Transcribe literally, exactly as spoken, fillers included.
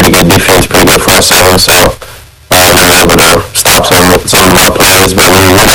pretty good defense, pretty good front seven, so uh, we were able to stop some some of our players. But when you really